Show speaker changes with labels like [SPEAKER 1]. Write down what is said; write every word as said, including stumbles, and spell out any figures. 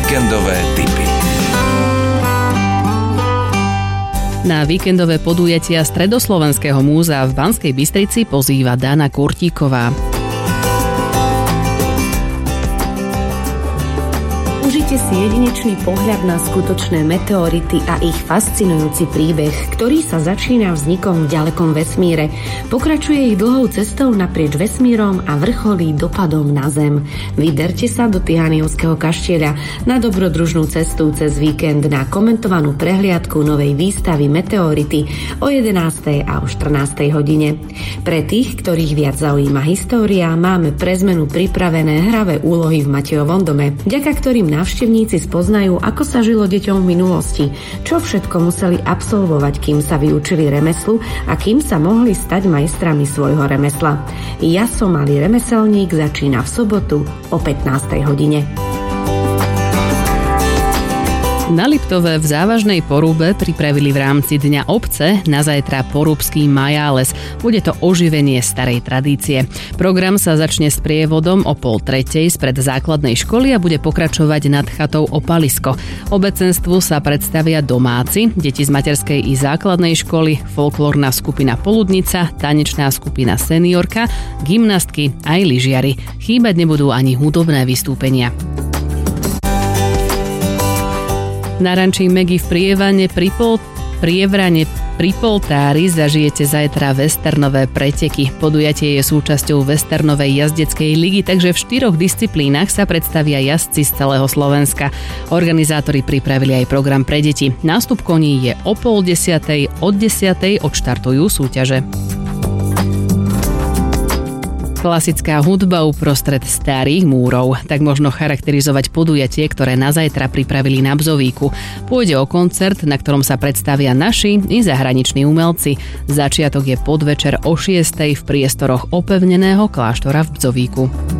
[SPEAKER 1] Víkendové tipy.
[SPEAKER 2] Na víkendové podujatia Stredoslovenského múzea v Banskej Bystrici pozýva Dana Kurtíková.
[SPEAKER 3] Užite si jedinečný pohľad na skutočné meteority a ich fascinujúci príbeh, ktorý sa začína vznikom v ďalekom vesmíre, pokračuje ich dlhou cestou naprieč vesmírom a vrcholí dopadom na Zem. Vyberte sa do Tihaniovského kaštieľa na dobrodružnú cestu cez víkend na komentovanú prehliadku novej výstavy Meteority o jedenástej a o štrnástej hodine. Pre tých, ktorých viac zaujíma história, máme pre zmenu pripravené hravé úlohy v Matejovom dome, vďaka ktorým návštevníci spoznajú, ako sa žilo deťom v minulosti, čo všetko museli absolvovať, kým sa vyučili remeslu a kým sa mohli stať majstrami svojho remesla. Ja som malý remeselník začína v sobotu o pätnástej hodine.
[SPEAKER 2] Na Liptove v Závažnej Porúbe pripravili v rámci Dňa obce na zajtra porúbský majáles. Bude to oživenie starej tradície. Program sa začne s prievodom o pol tretej spred základnej školy a bude pokračovať nad chatou Opalisko. Obecenstvu sa predstavia domáci, deti z materskej i základnej školy, folklórna skupina Poludnica, tanečná skupina Seniorka, gymnastky aj lyžiari. Chýbať nebudú ani hudobné vystúpenia. Na ranči Megy v Prievane pri Pol... Prievrane pri Poltári zažijete zajtra westernové preteky. Podujatie je súčasťou westernovej jazdeckej ligy, takže v štyroch disciplínach sa predstavia jazdci z celého Slovenska. Organizátori pripravili aj program pre deti. Nástup koní je o pol desiatej, od desiatej odštartujú súťaže. Klasická hudba uprostred starých múrov. Tak možno charakterizovať podujatie, ktoré na zajtra pripravili na Bzovíku. Pôjde o koncert, na ktorom sa predstavia naši i zahraniční umelci. Začiatok je podvečer o šiestej v priestoroch opevneného kláštora v Bzovíku.